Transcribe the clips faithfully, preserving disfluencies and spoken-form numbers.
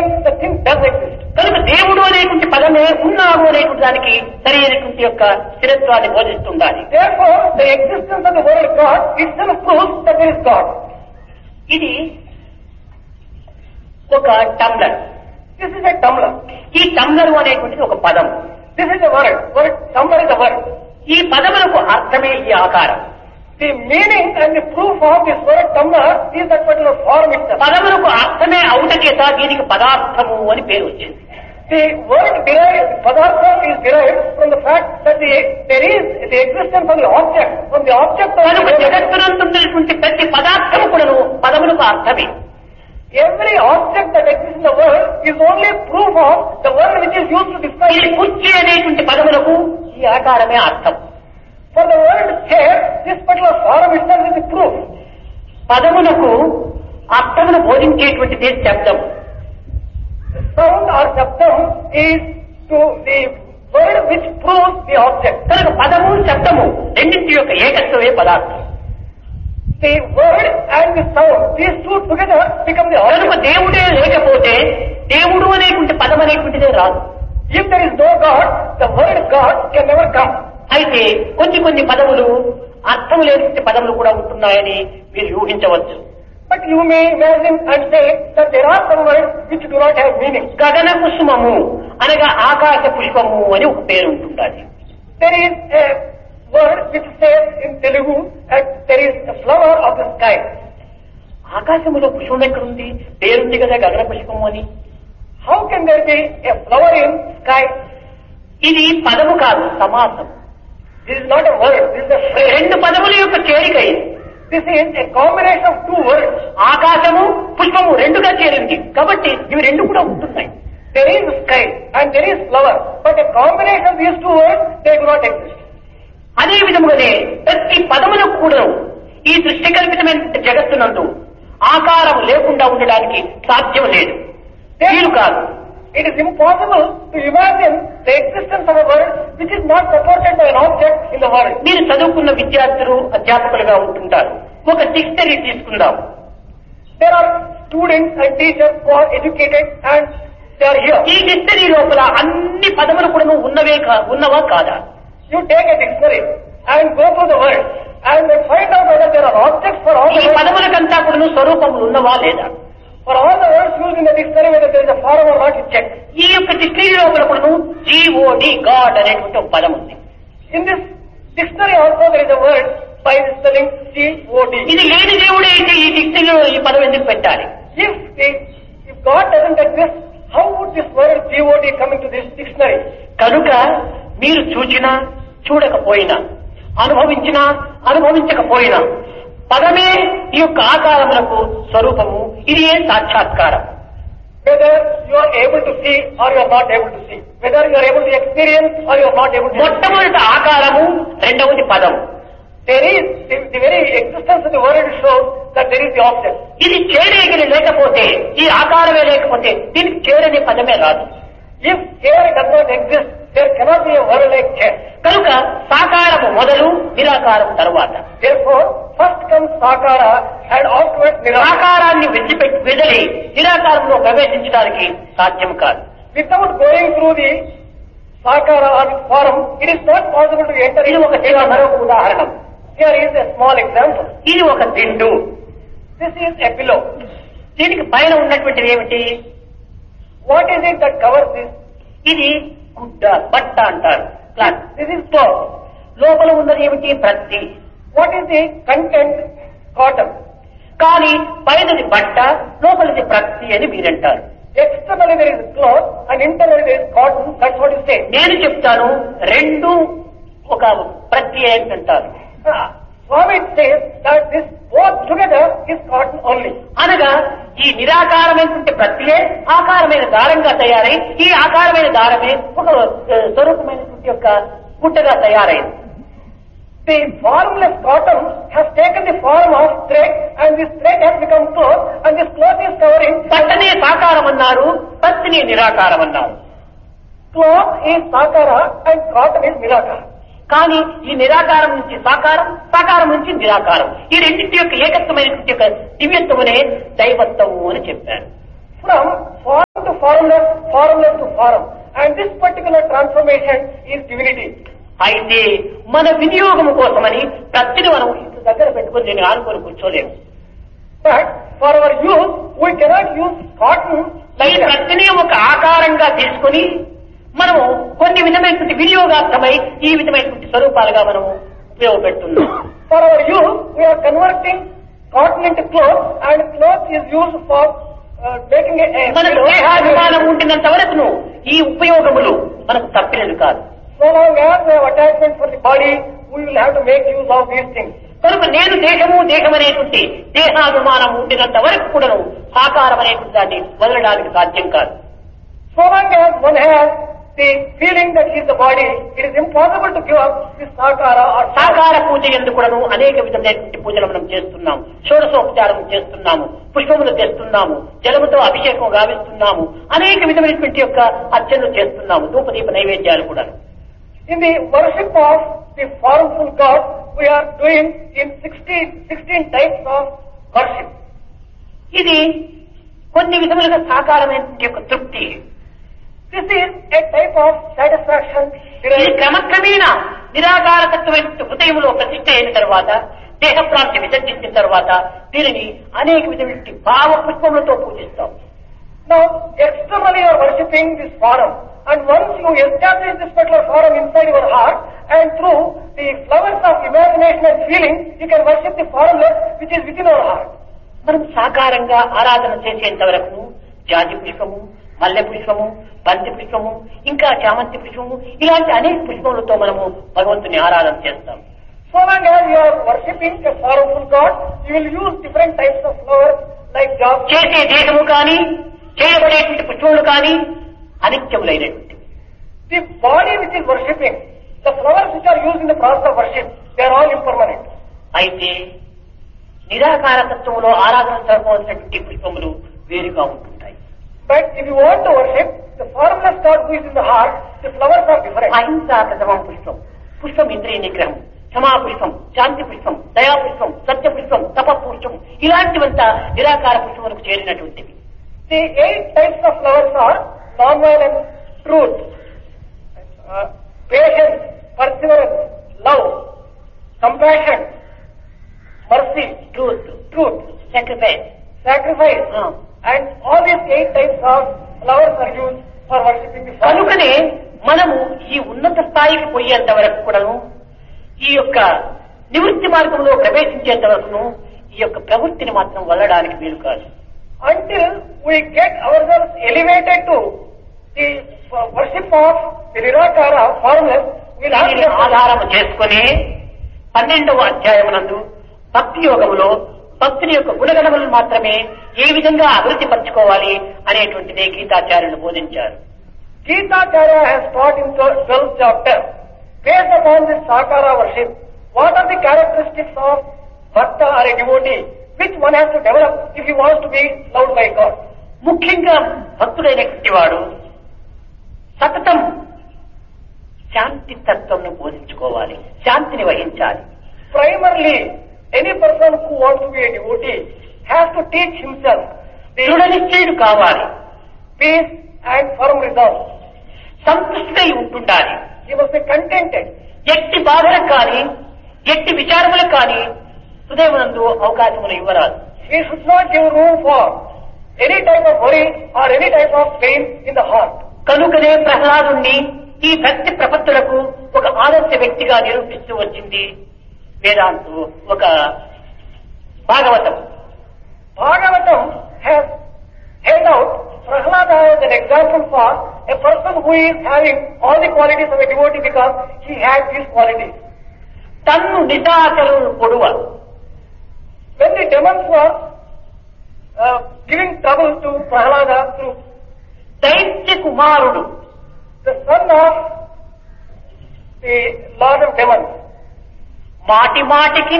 the thing does exist. కనుక దేవుడు అనేటువంటి పదమే ఉన్నాడు అనేటువంటి దానికి సరి అయినటువంటి యొక్క స్థిరత్వాన్ని బోధిస్తుండాలి. Therefore, the existence of the word God itself proves that there is God. ఇది ఒక tumbler. This is a tumbler. ఈ టంబ్లర్ అనేటువంటిది ఒక పదం. This is a word. Word tumbler is a word. ఈ పదములకు అర్థమే ఈ ఆకారం. The meaning and the proof of this word tumbler is that particular form itself. పదములకు అర్థమే అవుట చేత దీనికి పదార్థము అని పేరు వచ్చింది. The word derived, padartha is derived from the fact that the, there is the existence of the object, from the object of కనుక జగత్తునందున్నటువంటి ప్రతి పదార్థము కూడాను పదములకు అర్థమే. Every object that exists in the world is only proof of the word which is used to describe ఇది it. కుర్చీ అనేటువంటి పదములకు ఈ ఆకారమే అర్థం. For the word chair, this particular form itself is the proof. పదములకు అర్థమును బోధించేటువంటిది శబ్దం. Sound or shabdam is to the word which proves the object. కనుక పదము శబ్దము రెండింటి యొక్క ఏకత్వమే పదార్థం. The word and the sound, these two together become the కనుక object. దేవుడే లేకపోతే దేవుడు అనేటువంటి పదం అనేటువంటిదే రాదు. If there is no God, the word God can never come. అయితే కొన్ని కొన్ని పదములు అర్థం లేని పదములు కూడా ఉంటున్నాయని మీరు ఊహించవచ్చు. But you may imagine and say that there are some words which do not have meaning. గగన కుసుమము అనగా ఆకాశ పుష్పము అని ఒక పేరు ఉంటుండాలి. There is a word which says in Telugu that there is a flower of the sky. ఆకాశములో పుష్పం ఎక్కడుంది? పేరుంది కదా గగన పుష్పము అని. How can there be a flower in sky? ఇది పదము కాదు, సమాసం. This is not a word, this is a phrase. రెండు పదముల యొక్క చేరిక ఇది. This is a combination of two words. ఆకాశము పుష్పము రెండుగా చేరింది కాబట్టి ఇవి రెండు కూడా ఉంటున్నాయి. There is sky and there is flower, but a combination of these two words, they do not exist. అదే విధముగానే ప్రతి పదములకు కూడా ఈ దృష్టి కల్పితమైన జగత్తునందు ఆకారం లేకుండా ఉండడానికి సాధ్యం లేదు, వీలు కాదు. It is impossible to imagine the existence of a word which is not supported by an object in the world. మీరు చదువుకున్న విద్యార్థులు అధ్యాపకులుగా ఉంటుంటారు. ఒక డిక్షనరీ తీసుకుందాం. There are students and teachers who are educated and they are here. ఈ dictionary లోపల అన్ని పదములు కూడా ఉన్నవే కా- ఉన్నవా కాదా? You take a dictionary and go through the word and then find out whether there are objects for all ఈ the words. పదములకంతా కూడా స్వరూపములు ఉన్నవా లేదా? For all the words used in the dictionary, whether there is a form or not, you check. ఈ యొక్క dictionary లోపల కూడా GOD God అనేటువంటి ఒక పదం ఉంది. In this dictionary also there is a word by the spelling G O D. ఇది లేని దేవుడే అయితే ఈ డిక్షనరీలో ఈ పదం ఎందుకు పెట్టాలి? If the, if God doesn't exist, how would this word G O D come into this dictionary? కనుక మీరు చూచినా చూడకపోయినా అనుభవించినా అనుభవించకపోయినా పదమే ఈ యొక్క ఆకారములకు స్వరూపము. ఇది ఏ సాక్షాత్కారం. Whether you are able to see or you are not able to see, whether you are able to experience or you are not able to. మొట్టమొదటి ఆకారము, రెండవది పదము. There is the, the very existence of the word shows that there is the object. ఇది చేరేగిరి లేకపోతే, ఈ ఆకారమే లేకపోతే దీనికి చేరని పదమే రాదు. If chair does not exist, there cannot be a word like chair. కనుక సాకారము మొదలు, నిరాకారము తరువాత. Therefore, first comes sakara and afterwards nirakara. ఆకారాన్ని విడిచిపెట్టి విదిలి నిరాకారంలో ప్రవేశించడానికి సాధ్యం కాదు. Without going through the sakara or the form, it is not possible to enter. ఇది ఒక చిన్న మరొక ఉదాహరణ. Here is a small example. ఇది ఒక దిండు. This is a pillow. దీనికి పైన ఉన్నటువంటిది ఏమిటి? What is it that covers this? ఇది గుడ్డ, బట్ట అంటారు. క్లాత్. This is cloth. లోపల ఉన్నది ఏమిటి? ప్రత్తి. What is the content? Cotton. కానీ పైనది బట్ట, లోపలిది ప్రత్తి అని మీరంటారు. Externally there is cloth and internally there is cotton. That's what you say. నేను చెప్తాను రెండు ఒక ప్రత్తి ఏంటంటారు. Ah, Swami says that this both together is cotton only. అనగా ఈ నిరాకారమైనటువంటి ప్రత్యే ఆకారమైన దారంగా తయారై, ఈ ఆకారమైన దారమే ఒక ఆ, స్వరూపమైనటువంటి యొక్క గుట్టగా తయారైంది. The formless cotton has taken the form of thread and this thread has become cloth and this cloth is covering. బట్టనే సాకారం అన్నారు, ప్రత్తిని నిరాకారం అన్నారు. Cloth is sakara and cotton is nirakara. కానీ ఈ నిరాకారం నుంచి సాకారం, సాకారం నుంచి నిరాకారం, ఈ రెండింటి యొక్క ఏకత్వమైనటువంటి యొక్క దివ్యత్వమునే దైవత్వము అని చెప్పారు. From form to formless, formless to form. And this particular transformation is divinity. అయితే మన వినియోగం కోసమని ప్రతిని మనం ఇంటి దగ్గర పెట్టుకుని నేను ఆనుకొని కూర్చోలేము. But for our use, we cannot use cotton ఈ like that. ప్రతిని ఒక ఆకారంగా తీసుకుని మనము కొన్ని విధమైనటువంటి వినియోగార్థమై ఈ విధమైనటువంటి స్వరూపాలుగా మనము ఉపయోగపెడుతున్నాం. For our use, we are converting cotton into cloth, and cloth is used for uh, making a, a మనకు దేహాభిమానం ఉండినంత వరకును ఈ ఉపయోగములు మనకు తప్పినది కాదు. So long as we have attachment for the body, we will have to make use of these things. కనుక నేను దేహము దేహం అనేటువంటి దేహాభిమానం ఉండినంత వరకు కూడాను సాకారం అనేటువంటి దాన్ని వదలడానికి సాధ్యం కాదు. So long as one has the feeling that he is the body, it is impossible to give up this sakara or సాకార పూజ ఎందుకు కూడాను అనేక విధమైనటువంటి పూజలు మనం చేస్తున్నాము. షోడశోపచారం చేస్తున్నాము, పుష్పములు తెస్తున్నాము, జలముతో అభిషేకం గావిస్తున్నాము, అనేక విధమైనటువంటి యొక్క అర్చనలు చేస్తున్నాము, ధూపదీప నైవేద్యాలు కూడా. in the worship of the formful God, we are doing in sixteen, sixteen types of worship. ఇది కొన్ని విధములుగా సాకారమైనటువంటి యొక్క తృప్తి. This is a type of satisfaction. ఇది క్రమక్రమేణా నిరాకారతత్వమైన హృదయంలో ప్రతిష్ఠ అయిన తర్వాత దేహప్రాంతి విసర్జించిన తర్వాత దీనిని అనేక విధమైన భావ పుష్పములతో పూజిస్తాం. Now, externally you are worshipping this form, and once you establish this particular form inside your heart, and through the flowers of imagination and feeling, you can worship the formless which is within our heart. మనం సాకారంగా ఆరాధన చేసేంత వరకు జాజి పుష్పము, మల్లె పుష్పము, బంతి పుష్పము, ఇంకా చామంతి పుష్పము, ఇలాంటి అనేక పుష్పములతో మనము భగవంతుని ఆరాధన చేస్తాం. So long as you are worshipping a formful God, you will use different types of flowers like jobs. చేసే దేహము కానీ చేయబడేటువంటి పుష్పములు కానీ అనిత్యములైనటువంటివి. The body which is worshipping, the flowers which are used in the process of worship, they are all impermanent. అయితే నిరాకారతత్వంలో ఆరాధన జరపవలసినటువంటి పుష్పములు వేరుగా ఉంటుంటాయి. But if you want to worship the formless God who is in the heart, the flowers are different. అహింసా ప్రథమం పుష్పం, పుష్పం ఇంద్రియ నిగ్రహం, క్షమా పుష్పం, శాంతి పుష్పం, దయా పుష్పం, సత్య పుష్పం, తప పుష్పం, ఇలాంటివంతా నిరాకార పుష్పములకు చేరినటువంటివి. The eight types of flowers are non-violence, truth, uh, patience, perseverance, love, compassion, mercy, truth, truth, sacrifice. sacrifice, Ah. and all these eight types of flowers are used for worshipping the Father. కనుకనే మనము ఈ ఉన్నత స్థాయికి పోయేంత వరకు కూడాను, ఈ యొక్క నివృత్తి మార్గంలో ప్రవేశించేంత వరకును ఈ యొక్క ప్రవృత్తిని మాత్రం వదలడానికి వీలు కాదు. Until we get ourselves elevated to the uh, worship of the Nirakara, formless, we will have దీనిని to ఆధారము చేసుకుని పన్నెండవ అధ్యాయమునందు భక్తి యోగములో భక్తుని యొక్క గుణగణములను మాత్రమే ఏ విధంగా అభివృద్ధి పరచుకోవాలి అనేటువంటిదే గీతాచార్యులు బోధించారు. Gita-charya has taught in the twelfth chapter, based upon this Sakara worship, what are the characteristics of Bhakta or a devotee, which one has to develop if he wants to be loved by God. ముఖ్యంగా భక్తుడైనటువంటి వాడు సతతం శాంతి తత్వంను బోధించుకోవాలి, శాంతిని వహించాలి. Primarily, any person who wants to be a devotee has to teach himself దృఢ the నిశ్చయుడు కావాలి, peace and firm resolve. సంతృష్టిదై ఉంటుండాలి. He must be contented. ఎట్టి బాధలకు కానీ ఎట్టి విచారములకు కానీ హృదయమునందు అవకాశములు ఇవ్వరాదు. He should not give room for any type of worry or any type of pain in the heart. కనుకనే ప్రహ్లాదుణ్ణి ఈ భక్తి ప్రపత్తులకు ఒక ఆదర్శ వ్యక్తిగా నిరూపిస్తూ వచ్చింది వేదాంతు ఒక Bhagavatam. Bhagavatam has held out Prahlada as an example for a person who is having all the qualities of a devotee because he had these qualities. తన్ను నిశాచరు పొడువ, When the demons were uh, giving trouble to Prahlada through దైత్య కుమారుడు, the son of the Lord of Demons, మాటి మాటికి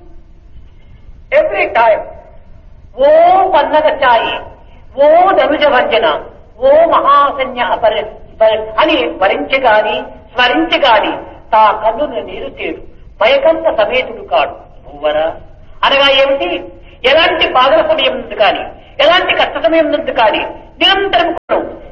every time, ఓ పన్నగ ఛాయి, ఓ ధనుజ భంజన, ఓ మహాసన్య అపర పర- అని వరించగాని స్మరించగాని తా కన్నును నీరు తేడు భయకంత సమేతుడు కాడు భూవర. అనగా ఏమిటి? ఎలాంటి బాధల సమయం నుండి కానీ ఎలాంటి కష్ట సమయం నుండి కానీ నిరంతరం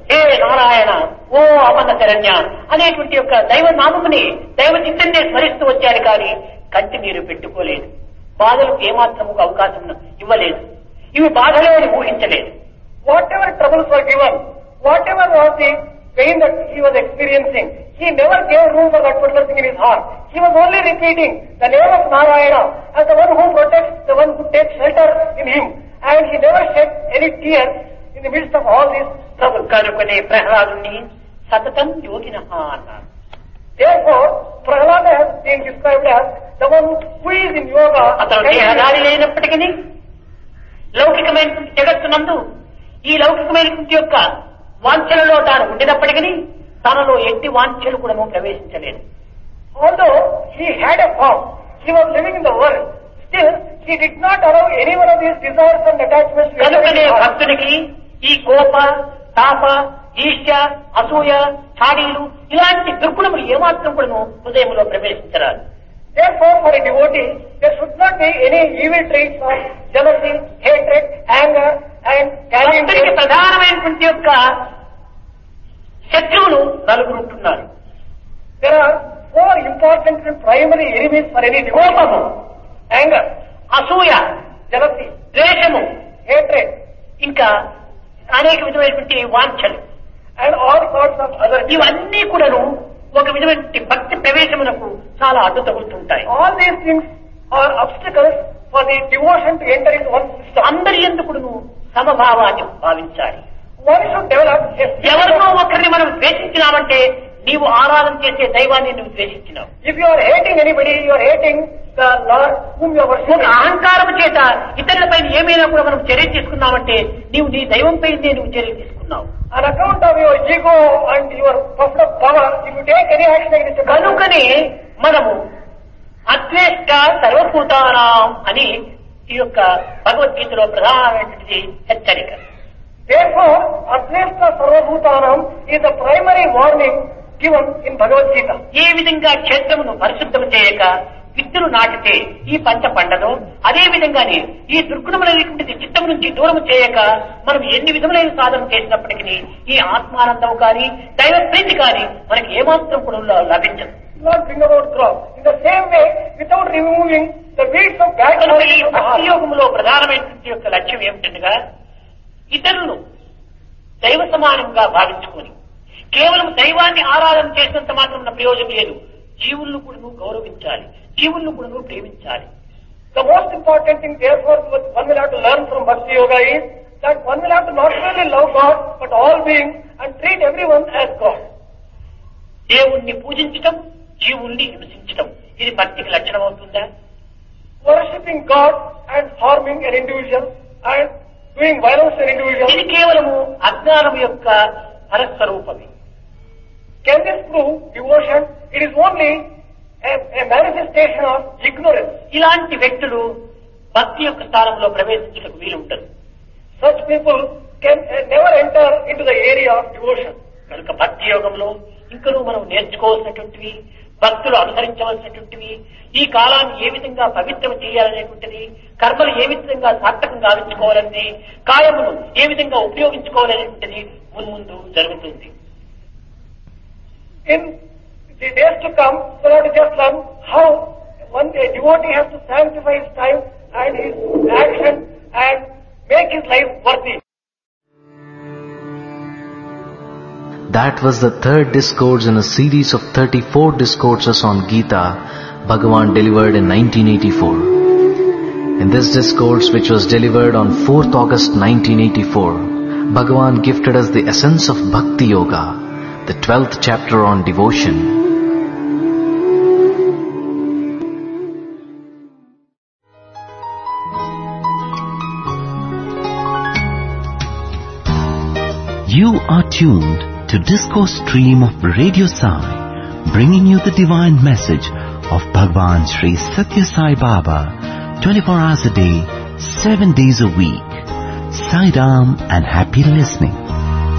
ఓ అమన శరణ్య అనేటువంటి యొక్క దైవ నామముని దైవ చిత్తాన్ని స్మరిస్తూ వచ్చారు కానీ కంటి నీరు పెట్టుకోలేదు. బాధలకు ఏమాత్రము అవకాశం ఇవ్వలేదు. ఇవి బాధలే అని ఊహించలేదు. Whatever troubles were given, whatever was the pain that he was experiencing, he never gave room for that particular thing in his heart. He was only repeating the name of Narayana as the one who protects, the one who takes shelter in him. And he never shed any tears in the midst of all these troubles. కనుకనే ప్రహ్లాదుని సతతం యోగినః అన్నారు. Therefore, Prahlada has been described as the one who is in yoga. అతను దేహదారి అయినప్పటికీ లౌకికమైన జగత్తునందు ఈ లౌకికమైనటువంటి యొక్క వాంఛలలో తాను ఉండినప్పటికీ తనలో ఎట్టి వాంఛలు కూడా ప్రవేశించలేదు. Although he had a form, he was living in the world, still he did not allow any one of these desires and attachments to కనుకనే భక్తునికి ఈ కోప తాప ఈర్ష్య అసూయ చాడీలు ఇలాంటి దుర్గుణములు ఏమాత్రం కూడా హృదయంలో ప్రవేశించరాదు. Therefore, for a devotee, there should not be any evil traits of jealousy, hatred, anger, and carrying. భక్తునికి ప్రధానమైనటువంటి యొక్క శత్రువులు నలుగురు ఉంటున్నారు. There are four important and primary enemies for any devotee: కోపము, anger, అసూయ, jealousy, ద్వేషము, hatred, ఇంకా అనేక విధమైనటువంటి వాంఛలు and all sorts of other. ఇవన్నీ కూడాను ఒక విధమైన భక్తి ప్రవేశమునకు చాలా అడ్డు తగులుతుంటాయి. All these things are obstacles for the devotion to enter into one system. అందరి ఎందుకును సమభావాన్ని భావించాలి. One should develop a ఎవరినో ఒకరిని మనం ద్వేషించినామంటే నీవు ఆరాధన చేసే దైవాన్ని నువ్వు ద్వేషించినావు. If you are hating anybody, you are hating the Lord whom you are worshipping. ఒక అహంకారం చేత ఇతరులపై ఏమైనా కూడా మనం చర్య తీసుకున్నామంటే నీవు నీ దైవంపై నువ్వు చర్య తీసుకున్నావు. On account of your ego and your puffed up power, if you take any action against a person, కనుకనే మనము అద్వేష్ట సర్వభూతానాం అని ఈ యొక్క భగవద్గీతలో ప్రధానమైనటువంటి హెచ్చరిక. Therefore, Advaita Sarvabhutanam is the primary warning given in Bhagavad Gita. ఏ విధంగా క్షేత్రమును పరిశుద్ధం చేయక విత్తులు నాటితే ఈ పంట పండదో అదే విధంగానే ఈ దుర్గుణములైనటువంటి చిత్తం నుంచి దూరం చేయక మనం ఎన్ని విధములైన సాధన చేసినప్పటికీ ఈ ఆత్మానందం కానీ దైవ ప్రీతి కానీ మనకి ఏమాత్రం కూడా లభించదు. Not bring about growth. In the same way, without removing the weeds of bad ఈ భక్తి యోగంలో ప్రధానమైనటువంటి యొక్క లక్ష్యం ఏమిటనగా ఇతరులను దైవ సమానంగా భావించుకొని కేవలం దైవాన్ని ఆరాధన చేసినంత మాత్రం ప్రయోజనం లేదు. జీవులను కూడా నువ్వు గౌరవించాలి, జీవులను కూడా నువ్వు ప్రేమించాలి. The most important thing, therefore, what one will have to learn from Bhakti Yoga is that one will have to not only love God, but all beings and treat everyone as God. దేవుణ్ణి పూజించటం, జీవుల్ని హింసించటం ఇది భక్తికి లక్షణం అవుతుందా? Worshipping God and harming an individual and doing violence to an individual. ఇది కేవలము అజ్ఞానం యొక్క పరస్వరూపమే. Can this prove devotion? It is only a, a manifestation of ignorance. ఇలాంటి వ్యక్తులు భక్తి యొక్క స్థానంలో ప్రవేశించడానికి వీలు ఉంటుంది. Such people can uh, never enter into the area of devotion. కనుక భక్తి యోగంలో ఇంకనూ మనం నేర్చుకోవాల్సినటువంటివి, భక్తులు అనుసరించవలసినటువంటివి, ఈ కాలాన్ని ఏ విధంగా పవిత్రం చేయాలనేటువంటిది, కర్మలు ఏ విధంగా సార్థకంగా గావించుకోవాలని, కాయమును ఏ విధంగా ఉపయోగించుకోవాలనేటువంటిది మున్ముందు జరుగుతుంది. In the days to come, we have to just learn how one a devotee has to sanctify his time and his action and make his life worthy. That was the third discourse in a series of thirty-four discourses on Gita Bhagavan delivered in nineteen eighty-four. In this discourse, which was delivered on fourth August nineteen eighty-four, Bhagavan gifted us the essence of Bhakti Yoga, the twelfth chapter on devotion. You are tuned to Discourse Stream of Radio Sai, bringing you the divine message of Bhagwan Sri Satya Sai Baba, twenty-four hours a day, seven days a week. Sai Ram and happy listening.